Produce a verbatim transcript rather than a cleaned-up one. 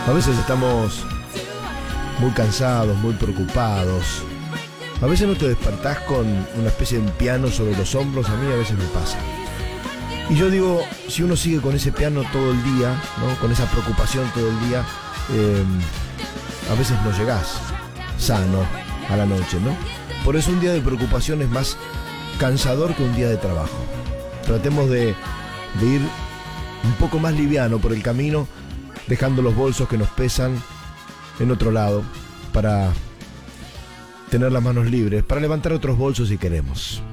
A veces estamos muy cansados, muy preocupados. A veces no te despertás con una especie de piano sobre los hombros. A mí a veces me pasa. Y yo digo, si uno sigue con ese piano todo el día, ¿no? Con esa preocupación todo el día, eh, a veces no llegás sano a la noche, ¿no? Por eso un día de preocupación es más cansador que un día de trabajo. Tratemos de, de ir un poco más liviano por el camino, dejando los bolsos que nos pesan en otro lado para tener las manos libres, para levantar otros bolsos si queremos.